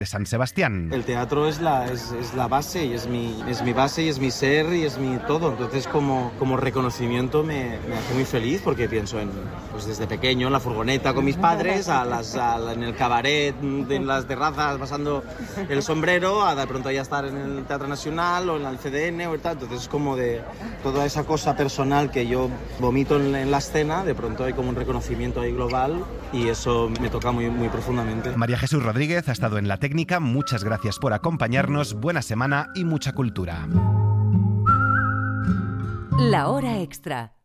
de San Sebastián. El teatro es la base, y es mi base, y es mi ser, y es mi todo. Entonces, como reconocimiento me hace muy feliz, porque pienso pues desde pequeño en la furgoneta con mis padres, en el cabaret, en las terrazas, pasando el sombrero, a de pronto ya estar en el Teatro Nacional o en el CDN o tal. Entonces, es como de toda esa cosa personal que yo vomito en la escena, de pronto hay como un reconocimiento ahí global, y eso me toca muy, muy profundamente. María Jesús Rodríguez ha estado en la técnica. Muchas gracias por acompañarnos, buena semana y mucha cultura. La Hora Extra.